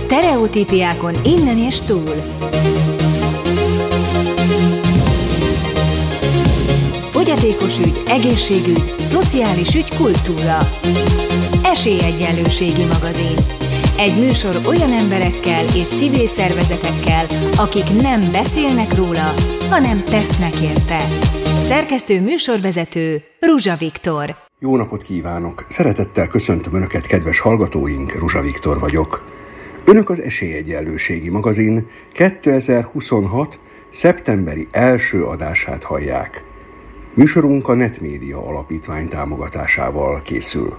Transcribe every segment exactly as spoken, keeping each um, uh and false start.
Sztereotípiákon innen és túl. Fogyatékos ügy, egészségügy, szociális ügy, kultúra. Esélyegyenlőségi magazin. Egy műsor olyan emberekkel és civil szervezetekkel, akik nem beszélnek róla, hanem tesznek érte. Szerkesztő műsorvezető Ruzsa Viktor. Jó napot kívánok! Szeretettel köszöntöm Önöket, kedves hallgatóink, Ruzsa Viktor vagyok. Önök az Esélyegyenlőségi magazin kétezer-huszonhat. szeptemberi első adását hallják. Műsorunk a Netmédia Alapítvány támogatásával készül.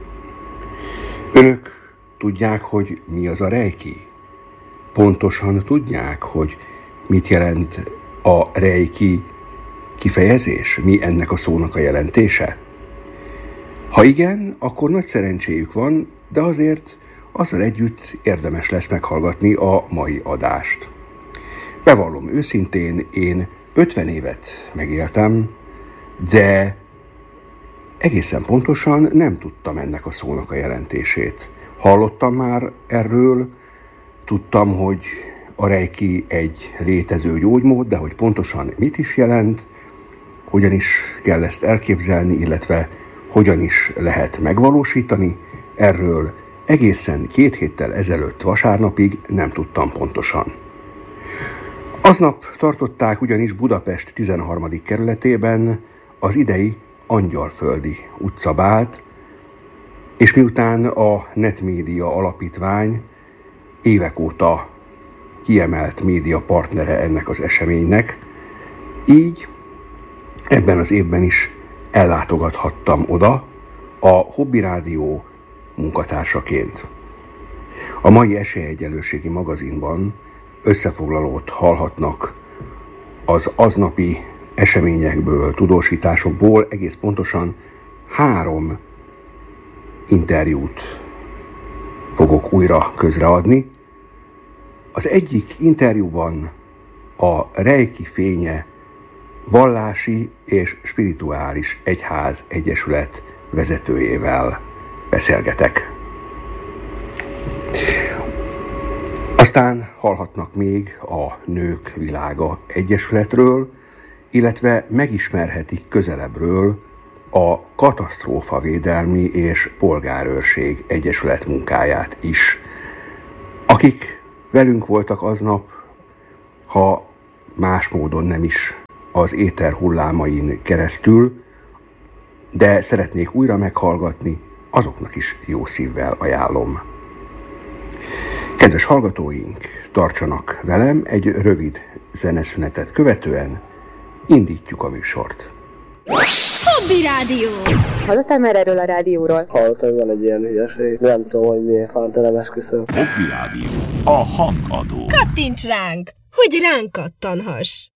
Önök tudják, hogy mi az a reiki? Pontosan tudják, hogy mit jelent a reiki kifejezés? Mi ennek a szónak a jelentése? Ha igen, akkor nagy szerencséjük van, de azért azzal együtt érdemes lesz meghallgatni a mai adást. Bevallom őszintén, én ötven évet megéltem, de egészen pontosan nem tudtam ennek a szónak a jelentését. Hallottam már erről, tudtam, hogy a reiki egy létező gyógymód, de hogy pontosan mit is jelent, hogyan is kell ezt elképzelni, illetve hogyan is lehet megvalósítani, erről egészen két héttel ezelőtt vasárnapig nem tudtam pontosan. Aznap tartották ugyanis Budapest tizenharmadik kerületében az idei Angyalföldi utcabált, és miután a Netmédia Alapítvány évek óta kiemelt média partnere ennek az eseménynek, így ebben az évben is ellátogathattam oda a Hobby Rádió munkatársaként. A mai Esélyegyenlőségi magazinban összefoglalót hallhatnak az aznapi eseményekből, tudósításokból, egész pontosan három interjút fogok újra közreadni. Az egyik interjúban a Reiki Fénye vallási és spirituális egyház egyesület vezetőjével beszélgetek. Aztán hallhatnak még a Nők Világa Egyesületről, illetve megismerhetik közelebbről a Katasztrófavédelmi és Polgárőrség Egyesület munkáját is, akik velünk voltak aznap, ha más módon nem is az éter hullámain keresztül, de szeretnék újra meghallgatni, azoknak is jó szívvel ajánlom. Kedves hallgatóink, tartsanak velem, egy rövid zeneszünetet követően indítjuk a műsort. Hobby Rádió! Hallottál már erről a rádióról? Hallottam, hogy van egy ilyen hülyeség. Nem tudom, hogy miért fánt, nem esküszöm. Hobby Rádió. A hangadó. Kattints ránk, hogy ránk kattanhass!